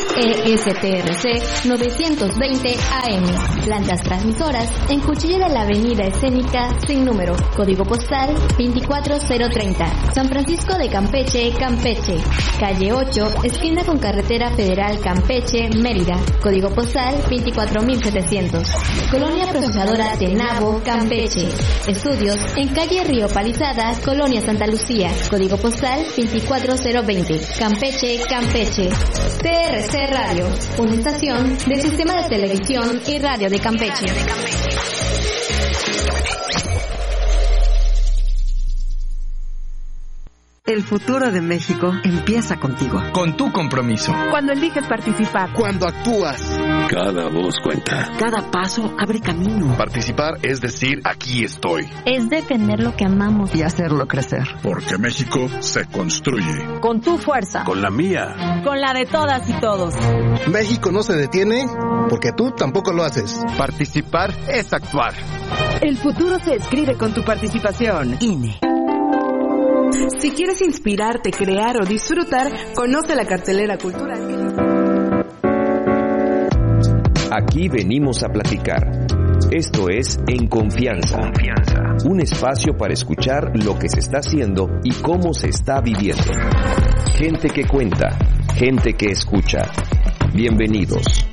ESTRC 920 AM. Plantas transmisoras en Cuchilla de la Avenida Escénica sin número. Código postal 24030. San Francisco de Campeche, Campeche. Calle 8, esquina con Carretera Federal Campeche, Mérida. Código postal 24700. Colonia Procesadora Tenabo, Campeche. Estudios en calle Río Palizada, Colonia Santa Lucía. Código postal 24020. Campeche, Campeche. TRC Radio, una estación del Sistema de Televisión y Radio de Campeche. El futuro de México empieza contigo. Con tu compromiso. Cuando eliges participar. Cuando actúas. Cada voz cuenta. Cada paso abre camino. Participar es decir, aquí estoy. Es defender lo que amamos. Y hacerlo crecer. Porque México se construye. Con tu fuerza. Con la mía. Con la de todas y todos. México no se detiene porque tú tampoco lo haces. Participar es actuar. El futuro se escribe con tu participación. INE. Si quieres inspirarte, crear o disfrutar, conoce la cartelera cultural. Aquí venimos a platicar. Esto es En Confianza. Un espacio para escuchar lo que se está haciendo y cómo se está viviendo. Gente que cuenta, gente que escucha. Bienvenidos.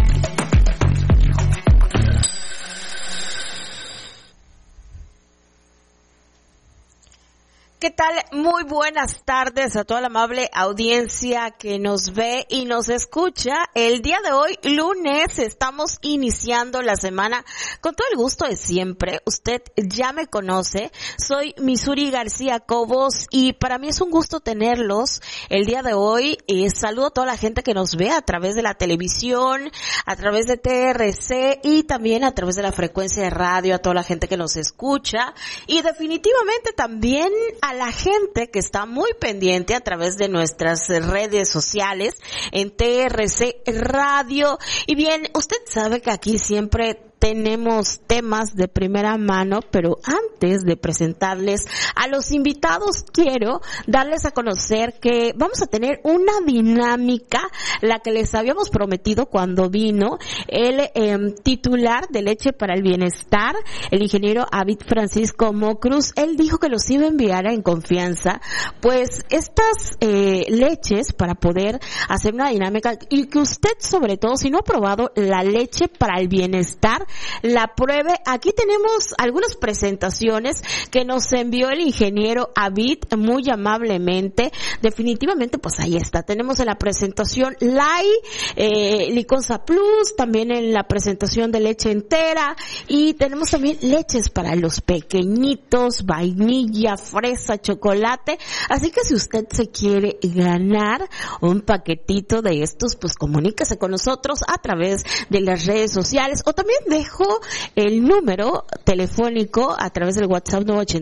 ¿Qué tal? Muy buenas tardes a toda la amable audiencia que nos ve y nos escucha. El día de hoy, lunes, estamos iniciando la semana con todo el gusto de siempre. Usted ya me conoce. Soy Misuri García Cobos y para mí es un gusto tenerlos el día de hoy. Saludo a toda la gente que nos ve a través de la televisión, a través de TRC y también a través de la frecuencia de radio, a toda la gente que nos escucha y definitivamente también a la gente que está muy pendiente a través de nuestras redes sociales en TRC Radio. Y bien, usted sabe que aquí siempre tenemos temas de primera mano, pero antes de presentarles a los invitados, quiero darles a conocer que vamos a tener una dinámica, la que les habíamos prometido cuando vino el titular de Leche para el Bienestar, el ingeniero Avid Francisco Mocruz. Él dijo que los iba a enviar en confianza, pues estas leches para poder hacer una dinámica y que usted, sobre todo, si no ha probado la leche para el bienestar, la pruebe. Aquí tenemos algunas presentaciones que nos envió el ingeniero Avid muy amablemente. Definitivamente, pues ahí está. Tenemos en la presentación Liconza Plus, también en la presentación de leche entera y tenemos también leches para los pequeñitos, vainilla, fresa, chocolate. Así que si usted se quiere ganar un paquetito de estos, pues comuníquese con nosotros a través de las redes sociales o también dejo el número telefónico a través del WhatsApp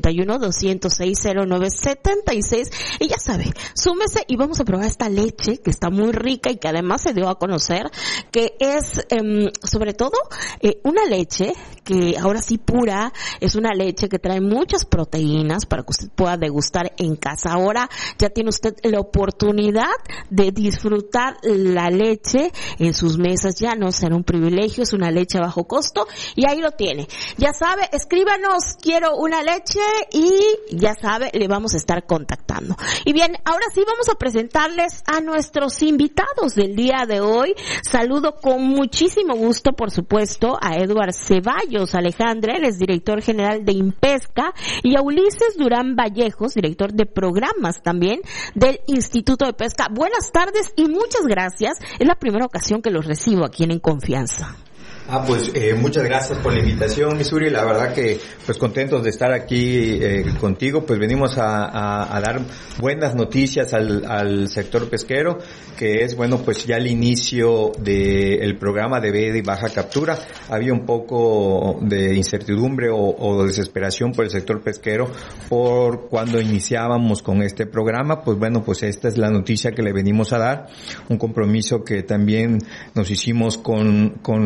981-206-0976 y ya sabe, súmese y vamos a probar esta leche que está muy rica y que además se dio a conocer que es sobre todo una leche que ahora sí pura, es una leche que trae muchas proteínas para que usted pueda degustar en casa. Ahora ya tiene usted la oportunidad de disfrutar la leche en sus mesas, ya no será un privilegio, es una leche a bajo costo y ahí lo tiene. Ya sabe, escríbanos, quiero una leche y ya sabe, le vamos a estar contactando. Y bien, ahora sí vamos a presentarles a nuestros invitados del día de hoy. Saludo con muchísimo gusto, por supuesto, a Eduard Ceballos Alejandre, él es director general de Impesca, y a Ulises Durán Vallejos, director de programas también del Instituto de Pesca. Buenas tardes y muchas gracias. Es la primera ocasión que los recibo aquí en Confianza. Pues muchas gracias por la invitación, Misuri. La verdad que pues contentos de estar aquí contigo. Pues venimos a dar buenas noticias al sector pesquero, que es bueno pues ya el inicio del programa de veda y baja captura. Había un poco de incertidumbre o desesperación por el sector pesquero por cuando iniciábamos con este programa. Pues bueno, pues esta es la noticia que le venimos a dar, un compromiso que también nos hicimos con los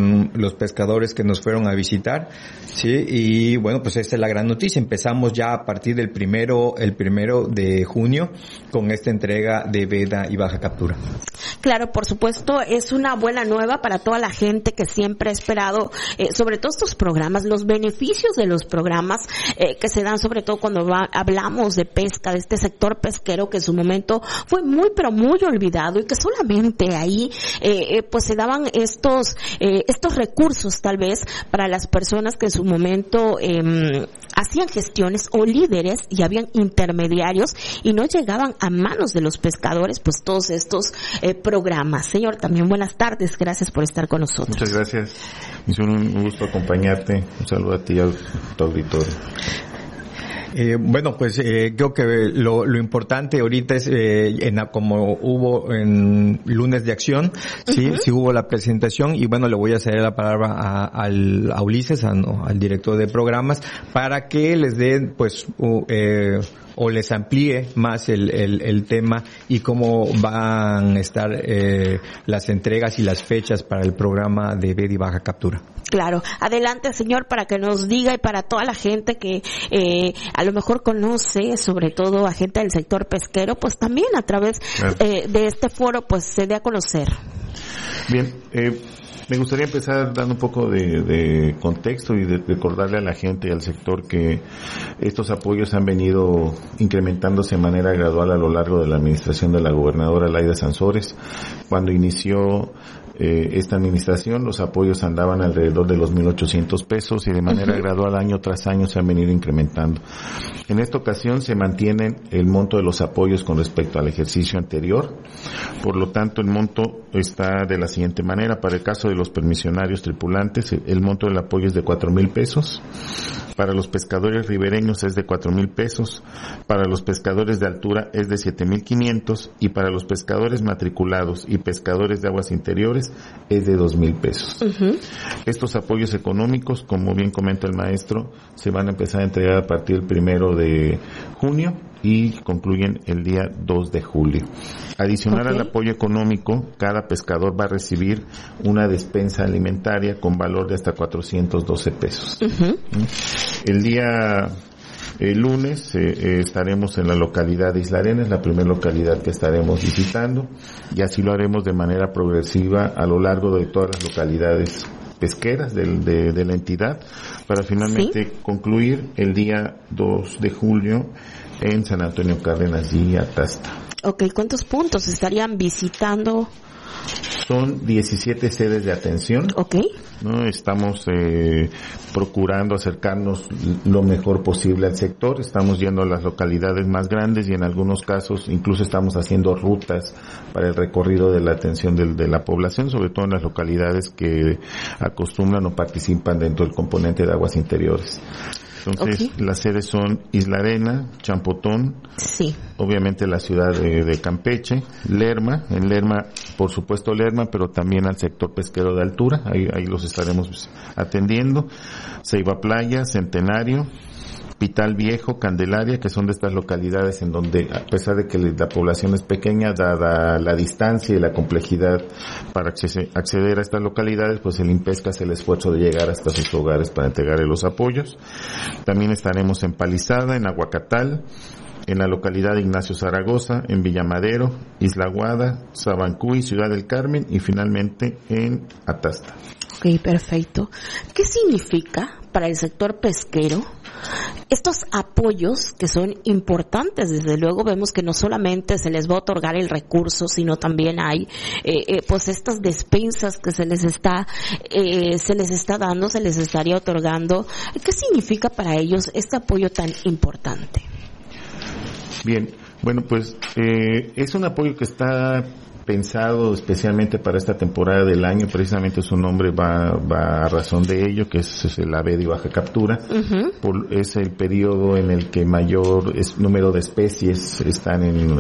los pescadores que nos fueron a visitar, sí, y bueno, pues esta es la gran noticia. Empezamos ya a partir del primero de junio con esta entrega de veda y baja captura. Claro, por supuesto, es una buena nueva para toda la gente que siempre ha esperado, sobre todo estos programas, los beneficios de los programas que se dan, sobre todo cuando hablamos de pesca, de este sector pesquero que en su momento fue muy, pero muy olvidado, y que solamente ahí, pues se daban estos recursos tal vez para las personas que en su momento hacían gestiones o líderes, y habían intermediarios y no llegaban a manos de los pescadores, pues todos estos programas. Señor, también buenas tardes, gracias por estar con nosotros. Muchas gracias, es un gusto acompañarte, un saludo a ti y a tu auditorio. Bueno, pues creo que lo importante ahorita es, como hubo en lunes de acción, sí, sí hubo la presentación, y bueno, le voy a ceder la palabra a Ulises, al director de programas, para que les den, pues, o les amplíe más el tema y cómo van a estar las entregas y las fechas para el programa de veda y baja captura. Claro, adelante señor, para que nos diga, y para toda la gente que a lo mejor conoce, sobre todo a gente del sector pesquero, pues también a través de este foro pues se dé a conocer. Bien, me gustaría empezar dando un poco de contexto y de recordarle a la gente y al sector que estos apoyos han venido incrementándose de manera gradual a lo largo de la administración de la gobernadora Laida Sansores. Cuando inició esta administración, los apoyos andaban alrededor de los 1,800 pesos, y de manera gradual año tras año se han venido incrementando. En esta ocasión se mantiene el monto de los apoyos con respecto al ejercicio anterior. Por lo tanto, el monto está de la siguiente manera. Para el caso de los permisionarios tripulantes, el monto del apoyo es de 4,000 pesos. Para los pescadores ribereños es de 4,000 pesos. Para los pescadores de altura es de 7,500, y para los pescadores matriculados y pescadores de aguas interiores es de 2,000 pesos. Estos apoyos económicos, como bien comenta el maestro, se van a empezar a entregar a partir del 1 de junio y concluyen el día 2 de julio. Adicional al apoyo económico, cada pescador va a recibir una despensa alimentaria con valor de hasta 412 pesos. El día lunes estaremos en la localidad de Isla Arenas, la primera localidad que estaremos visitando, y así lo haremos de manera progresiva a lo largo de todas las localidades pesqueras de la entidad, para finalmente concluir el día 2 de julio en San Antonio Cárdenas y Atasta. Okay, ¿cuántos puntos estarían visitando? Son 17 sedes de atención. Okay. ¿No? Estamos procurando acercarnos lo mejor posible al sector. Estamos yendo a las localidades más grandes, y en algunos casos incluso estamos haciendo rutas para el recorrido de la atención de la población, sobre todo en las localidades que acostumbran o participan dentro del componente de aguas interiores. Entonces, las sedes son Isla Arena, Champotón, obviamente la ciudad de Campeche, Lerma, en Lerma, por supuesto Lerma, pero también al sector pesquero de altura, ahí los estaremos atendiendo, Ceiba Playa, Centenario, Pital Viejo, Candelaria, que son de estas localidades en donde, a pesar de que la población es pequeña, dada la distancia y la complejidad para acceder a estas localidades, pues el INPESCA hace el esfuerzo de llegar hasta sus hogares para entregarle los apoyos. También estaremos en Palizada, en Aguacatal, en la localidad de Ignacio Zaragoza, en Villamadero, Isla Guada, Sabancuy, Ciudad del Carmen, y finalmente en Atasta. Ok, perfecto. ¿Qué significa para el sector pesquero estos apoyos que son importantes? Desde luego vemos que no solamente se les va a otorgar el recurso, sino también hay pues estas despensas que se les está dando, se les estaría otorgando. ¿Qué significa para ellos este apoyo tan importante? Bien, bueno, pues es un apoyo que está pensado especialmente para esta temporada del año. Precisamente su nombre va a razón de ello, que es la veda y baja captura. Es el periodo en el que mayor número de especies están en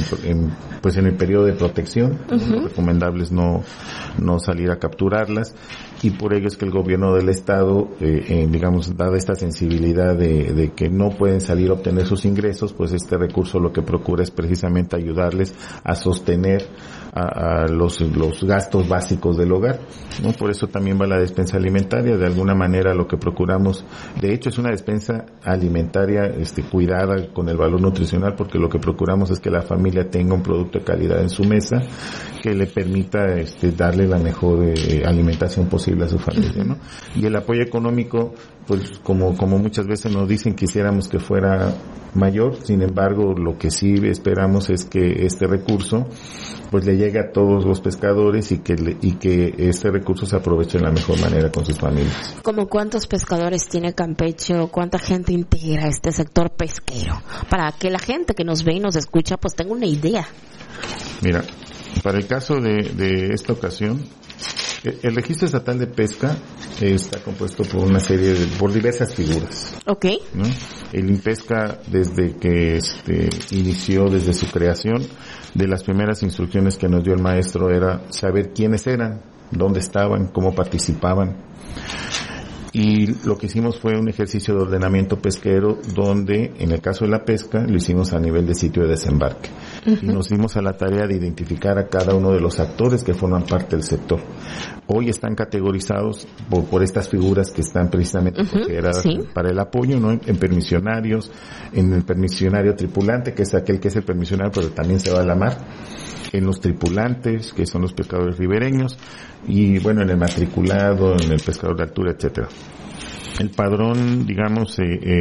el periodo de protección. Lo recomendable es no salir a capturarlas, y por ello es que el gobierno del estado, dada esta sensibilidad de que no pueden salir a obtener sus ingresos, pues este recurso lo que procura es precisamente ayudarles a sostener a los gastos básicos del hogar, ¿no? Por eso también va la despensa alimentaria. De alguna manera lo que procuramos, de hecho es una despensa alimentaria cuidada con el valor nutricional, porque lo que procuramos es que la familia tenga un producto de calidad en su mesa que le permita darle la mejor alimentación posible a su familia, ¿no? Y el apoyo económico, pues como muchas veces nos dicen, quisiéramos que fuera mayor. Sin embargo, lo que sí esperamos es que este recurso pues le llegue a todos los pescadores y que este recurso se aproveche de la mejor manera con sus familias. ¿Cómo cuántos pescadores tiene Campeche o cuánta gente integra este sector pesquero? Para que la gente que nos ve y nos escucha pues tenga una idea. Mira, para el caso de esta ocasión, el Registro Estatal de Pesca está compuesto por diversas figuras. Okay. ¿No? El INPESCA, desde que inició, desde su creación, de las primeras instrucciones que nos dio el maestro era saber quiénes eran, dónde estaban, cómo participaban. Y lo que hicimos fue un ejercicio de ordenamiento pesquero donde, en el caso de la pesca, lo hicimos a nivel de sitio de desembarque. Uh-huh. Y nos dimos a la tarea de identificar a cada uno de los actores que forman parte del sector. Hoy están categorizados por estas figuras que están precisamente consideradas para el apoyo, ¿no? En permisionarios, en el permisionario tripulante, que es aquel que es el permisionario, pero también se va a la mar. En los tripulantes, que son los pescadores ribereños, y bueno, en el matriculado, en el pescador de altura, etcétera. El padrón, digamos,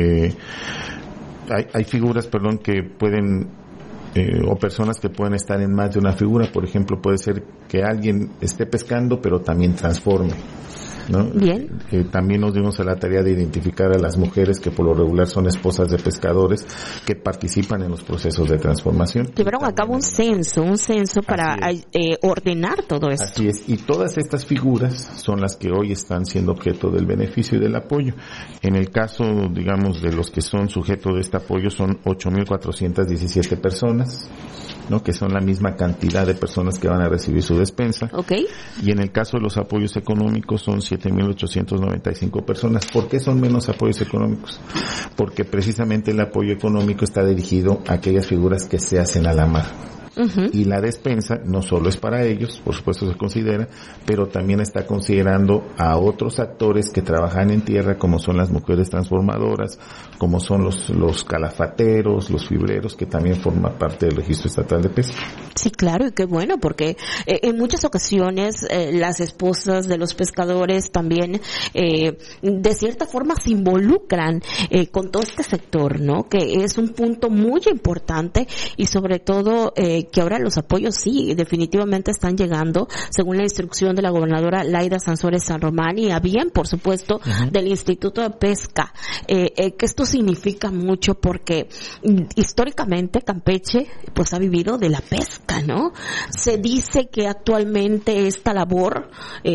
hay figuras, que pueden, o personas que pueden estar en más de una figura. Por ejemplo, puede ser que alguien esté pescando, pero también transforme, ¿no? Bien. También nos dimos a la tarea de identificar a las mujeres que por lo regular son esposas de pescadores que participan en los procesos de transformación. Llevaron a cabo un censo para ordenar todo esto. Así es, y todas estas figuras son las que hoy están siendo objeto del beneficio y del apoyo. En el caso, digamos, de los que son sujetos de este apoyo son 8,417 personas, ¿no? Que son la misma cantidad de personas que van a recibir su despensa. Okay. Y en el caso de los apoyos económicos son 7,895 personas. ¿Por qué son menos apoyos económicos? Porque precisamente el apoyo económico está dirigido a aquellas figuras que se hacen a la mar. Uh-huh. Y la despensa no solo es para ellos, por supuesto se considera, pero también está considerando a otros actores que trabajan en tierra, como son las mujeres transformadoras, como son los calafateros, los fibreros, que también forman parte del Registro Estatal de Pesca. Sí, claro, y qué bueno, porque en muchas ocasiones las esposas de los pescadores también de cierta forma se involucran con todo este sector, ¿no? Que es un punto muy importante y sobre todo que ahora los apoyos sí, definitivamente están llegando, según la instrucción de la gobernadora Laida Sansores San Román y a bien, por supuesto, del Instituto de Pesca, que esto significa mucho porque históricamente Campeche pues ha vivido de la pesca, ¿no? Se dice que actualmente esta labor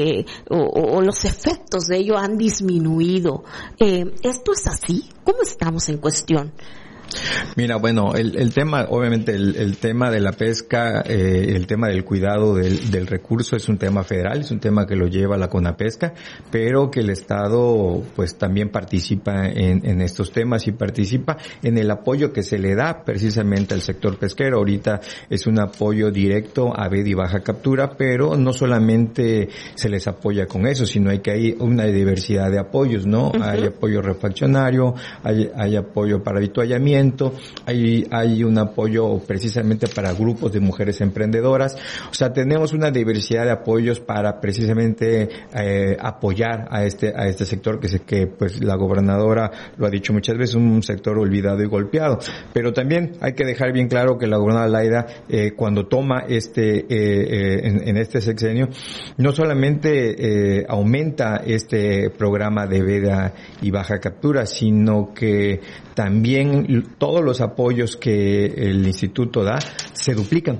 o los efectos de ello han disminuido. ¿Esto es así? ¿Cómo estamos en cuestión? Mira, bueno, el tema, obviamente el tema de la pesca, el tema del cuidado del recurso es un tema federal, es un tema que lo lleva la CONAPESCA, pero que el Estado pues también participa en estos temas y participa en el apoyo que se le da precisamente al sector pesquero. Ahorita es un apoyo directo a veda y baja captura, pero no solamente se les apoya con eso, sino que hay una diversidad de apoyos, ¿no? Uh-huh. Hay apoyo refaccionario, hay apoyo para avituallamiento, hay un apoyo precisamente para grupos de mujeres emprendedoras. O sea, tenemos una diversidad de apoyos para precisamente apoyar a este sector que pues la gobernadora lo ha dicho muchas veces, un sector olvidado y golpeado. Pero también hay que dejar bien claro que la gobernadora Laida cuando toma en este sexenio no solamente aumenta este programa de veda y baja captura, sino que también todos los apoyos que el instituto da se duplican.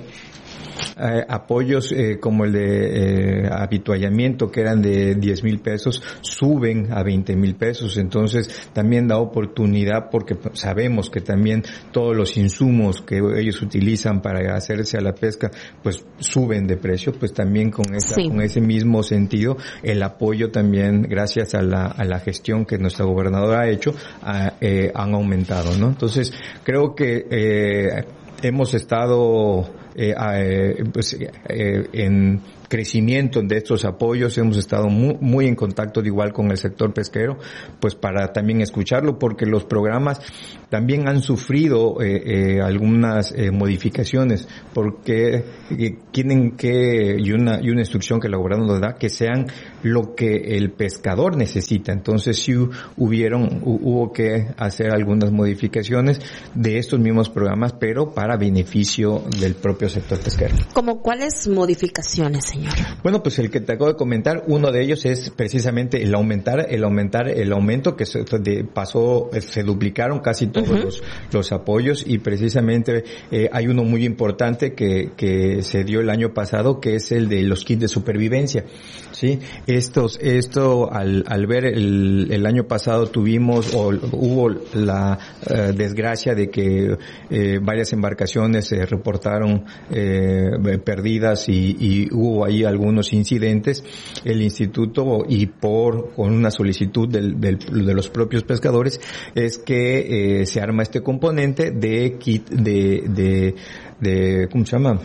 Apoyos como el de avituallamiento, que eran de 10,000 pesos, suben a 20,000 pesos. Entonces también da oportunidad, porque sabemos que también todos los insumos que ellos utilizan para hacerse a la pesca pues suben de precio. Pues también con ese mismo sentido el apoyo también, gracias a la gestión que nuestra gobernadora ha hecho, han aumentado, ¿no? Entonces creo que hemos estado en crecimiento de estos apoyos. Hemos estado muy en contacto igual con el sector pesquero, pues para también escucharlo, porque los programas también han sufrido algunas modificaciones, porque tienen que, y una instrucción que el gobierno nos da, que sean lo que el pescador necesita. Entonces sí hubo que hacer algunas modificaciones de estos mismos programas, pero para beneficio del propio sector pesquero. ¿Cómo cuáles modificaciones, señor? Bueno, pues el que te acabo de comentar, uno de ellos es precisamente el aumento que se duplicaron casi todos los apoyos, y precisamente hay uno muy importante que se dio el año pasado, que es el de los kits de supervivencia. Sí, esto al ver el año pasado hubo la desgracia de que varias embarcaciones se reportaron perdidas y hubo ahí algunos incidentes. El instituto, y con una solicitud de los propios pescadores, es que se arma este componente de kit de ¿cómo se llama?,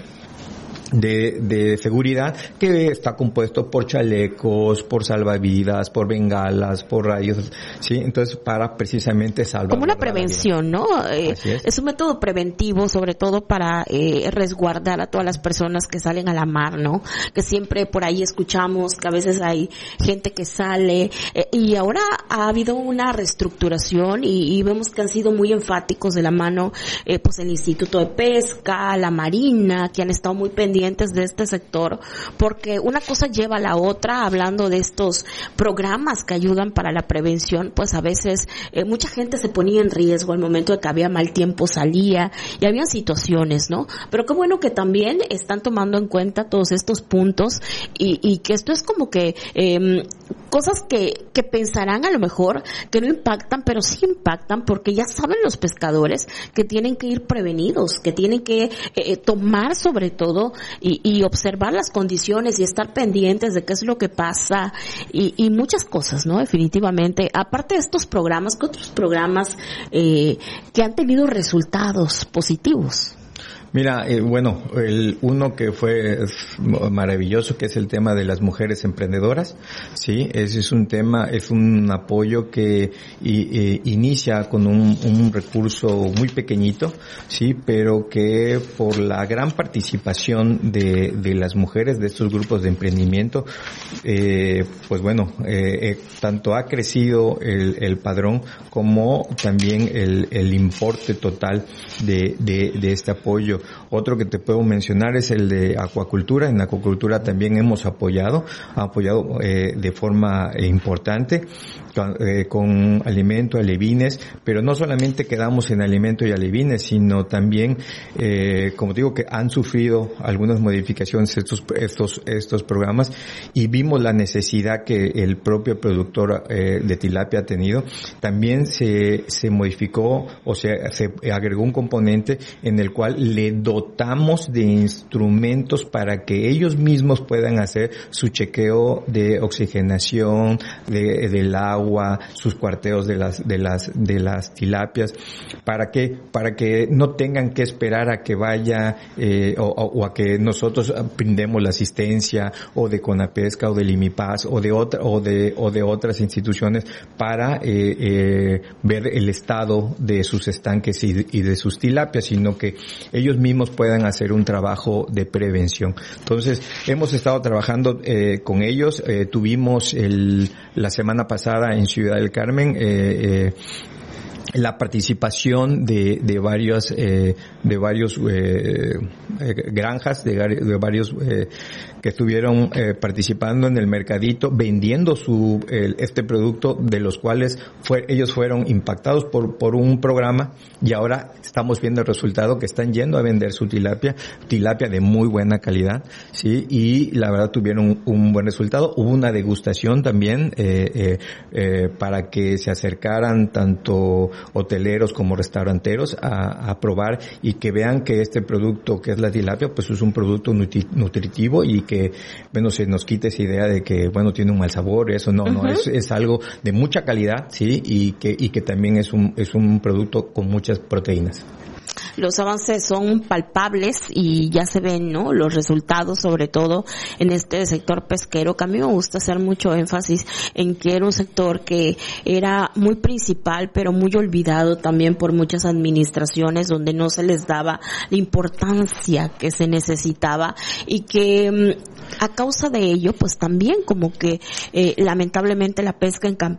de seguridad, que está compuesto por chalecos, por salvavidas, por bengalas, por rayos, sí, entonces para precisamente salvar. Como una prevención, ¿no? Es un método preventivo, sobre todo para resguardar a todas las personas que salen a la mar, ¿no? Que siempre por ahí escuchamos que a veces hay gente que sale, y ahora ha habido una reestructuración y vemos que han sido muy enfáticos de la mano, pues el Instituto de Pesca, la Marina, que han estado muy pendientes de este sector, porque una cosa lleva a la otra. Hablando de estos programas que ayudan para la prevención, pues a veces mucha gente se ponía en riesgo al momento de que había mal tiempo, salía, y había situaciones, ¿no? Pero qué bueno que también están tomando en cuenta todos estos puntos, y que esto es como que cosas que pensarán a lo mejor que no impactan, pero sí impactan, porque ya saben los pescadores que tienen que ir prevenidos, que tienen que tomar sobre todo y observar las condiciones y estar pendientes de qué es lo que pasa, y muchas cosas, ¿no? Definitivamente. Aparte de estos programas, ¿qué otros programas que han tenido resultados positivos? Mira, uno que fue maravilloso, que es el tema de las mujeres emprendedoras, sí, ese es un apoyo que inicia con un recurso muy pequeñito, sí, pero que por la gran participación de las mujeres de estos grupos de emprendimiento, tanto ha crecido el padrón como también el importe total de este apoyo. Otro que te puedo mencionar es el de acuacultura. En acuacultura también hemos apoyado de forma importante con alimento, alevines, pero no solamente quedamos en alimento y alevines, sino también, como digo, que han sufrido algunas modificaciones estos programas, y vimos la necesidad que el propio productor de tilapia ha tenido. También se modificó, o sea, se agregó un componente en el cual le dotamos de instrumentos para que ellos mismos puedan hacer su chequeo de oxigenación del agua, sus cuarteos de las tilapias, para que no tengan que esperar a que vaya o a que nosotros brindemos la asistencia, o de Conapesca, o del IMIPAS, o de otras instituciones, para ver el estado de sus estanques y de sus tilapias, sino que ellos mismos puedan hacer un trabajo de prevención. Entonces, hemos estado trabajando con ellos. Tuvimos la semana pasada en Ciudad del Carmen la participación de varios granjas, de varios que estuvieron participando en el mercadito, vendiendo este producto, de los cuales ellos fueron impactados por un programa, y ahora estamos viendo el resultado, que están yendo a vender su tilapia de muy buena calidad, sí, y la verdad tuvieron un buen resultado. Hubo una degustación también para que se acercaran tanto hoteleros como restauranteros a probar, y que vean que este producto, que es la tilapia, pues es un producto nutritivo, y que, se nos quite esa idea de que, tiene un mal sabor. Eso no, es algo de mucha calidad, sí, y que también es un producto con muchas proteínas. los avances son palpables y ya se ven, ¿no? Los resultados, sobre todo en este sector pesquero, que a mí me gusta hacer mucho énfasis en que era un sector que era muy principal, pero muy olvidado también por muchas administraciones, donde no se les daba la importancia que se necesitaba, y que a causa de ello, pues también como que lamentablemente la pesca en Campeche